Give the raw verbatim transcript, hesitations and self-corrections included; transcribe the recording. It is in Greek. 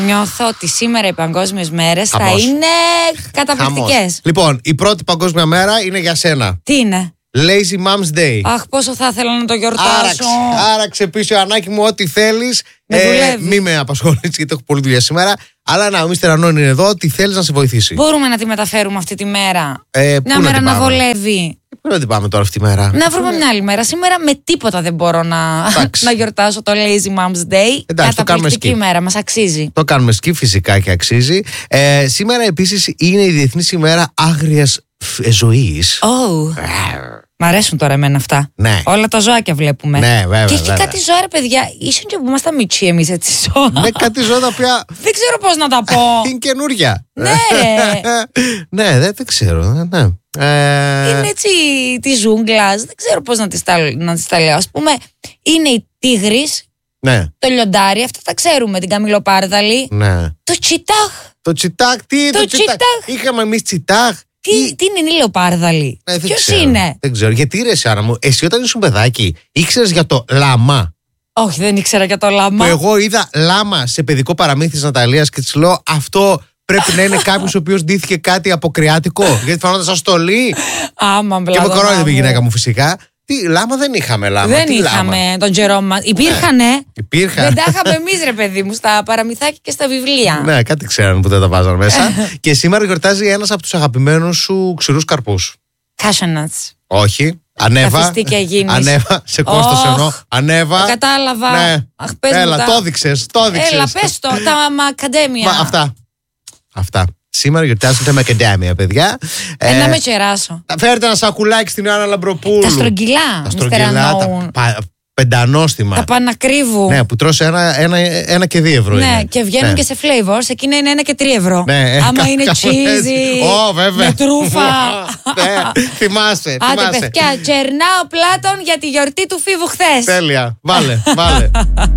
Νιώθω ότι σήμερα οι παγκόσμιες μέρες θα είναι καταπληκτικές. Λοιπόν, η πρώτη παγκόσμια μέρα είναι για σένα. Τι είναι? Lazy Mom's Day. Αχ, πόσο θα ήθελα να το γιορτάσω. Άραξε, άραξε πίσω, Ανάκη μου, ό,τι θέλεις. Με ε, μη με απασχολείς, γιατί έχω πολλή δουλειά σήμερα. Αλλά να, ο μίστερ Ανών είναι εδώ, τι θέλεις να σε βοηθήσει. Μπορούμε να τη μεταφέρουμε αυτή τη μέρα. Ε, Μια μέρα να, να βολεύει. Πού να την πάμε τώρα αυτή τη μέρα? Να βρούμε μια άλλη μέρα. Σήμερα με τίποτα δεν μπορώ να, να γιορτάσω το Lazy Mom's Day. Εντάξει, καταπληκτική μέρα, μας αξίζει. Το κάνουμε σκι, φυσικά και αξίζει. Ε, σήμερα επίσης είναι η Διεθνής ημέρα άγριας ζωής. Oh. Μ' αρέσουν τώρα εμένα αυτά. Ναι. Όλα τα ζωάκια βλέπουμε. Ναι, βέβαια. Και έχει βέβαια. κάτι ζώα, ρε παιδιά. Ίσως και που ήμασταν μητσί εμείς έτσι ζώα. Ναι, κάτι ζώα τα οποία. Δεν ξέρω πώς να τα πω. Είναι καινούρια. Ναι. Ναι, δεν, δεν ξέρω. Ναι. Ε... Είναι έτσι τη ζούγκλας. Δεν ξέρω πώς να τις τα, να τις τα λέω. Ας πούμε, είναι η τίγρης, ναι. το λιοντάρι, αυτά τα ξέρουμε, την καμιλοπάρδαλη. Ναι. Το τσιτάχ. Το τσιτάχ, τι το, το τσιτάχ. Είχαμε εμείς τσιτάχ. Τι, τι είναι η λεοπάρδαλη? Ε, Ποιος ξέρω, είναι? Δεν ξέρω. Γιατί ρε Σάρα μου, εσύ όταν ήσουν παιδάκι ήξερες για το λάμα? Όχι, δεν ήξερα για το λάμα. Που εγώ είδα λάμα σε παιδικό παραμύθι της Ναταλίας και της λέω αυτό πρέπει να είναι κάποιος ο οποίος ντύθηκε κάτι αποκριάτικο. Γιατί φανόταν σαν στολή. Άμα μπλα. Και με κορόιδευε η γυναίκα μου φυσικά. Τι, λάμα δεν είχαμε λάμα. Δεν Τι είχαμε λάμα? τον καιρό μας. Υπήρχανε. Ναι, υπήρχαν. Δεν τα είχαμε εμείς, ρε παιδί μου, στα παραμυθάκια και στα βιβλία. Ναι, κάτι ξέραν που δεν τα βάζαν μέσα. Και σήμερα γιορτάζει ένας από τους αγαπημένους σου ξηρούς καρπούς. Cashew-nuts. Όχι. Ανέβα. Τα φιστίκια γίνεις. Ανέβα. Σε κόστος Oh, εννοώ. Ανέβα. Το κατάλαβα. Ναι. Αχ, πες Έλα, μου τα... το έδειξες. Το έδειξες. Έλα, πες το. Τα μακαντέμια. Μα, αυτά. Αυτά. Σήμερα γιορτάζουν τα μακαντέμια, παιδιά. Ε, ε, να με κεράσω. Φέρτε ένα σακουλάκι στην Ιωάννα Λαμπροπούλου. Τα στρογγυλά. Τα στρογγυλά. Τα πα, πεντανόστιμα. Τα πανακρίβου. Ναι, που τρως ένα, ένα, ένα και δύο ευρώ. Ναι, είναι. και βγαίνουν ναι. και σε flavors. Εκείνα είναι ένα και τρία ευρώ. Ναι, άμα είναι cheesy. Ω, βέβαια. Με τρούφα. Ναι, θυμάσαι. Άντε, θυμάσαι. παιδιά, Τσερνάω Πλάτων για τη γιορτή του Φίβου χθες. Τέλεια. Βάλε, βάλε.